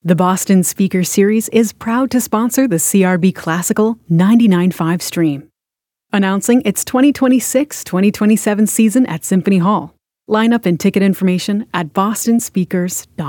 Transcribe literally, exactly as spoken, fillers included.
The Boston Speaker Series is proud to sponsor the C R B Classical ninety-nine point five stream. Announcing its twenty twenty-six twenty twenty-seven season at Symphony Hall. Lineup and ticket information at boston speakers dot com.